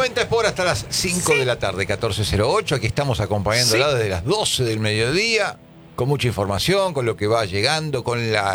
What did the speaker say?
90 es por hasta las 5 de la tarde, 14:08. Aquí estamos acompañándola desde las 12 del mediodía, con mucha información, con lo que va llegando, con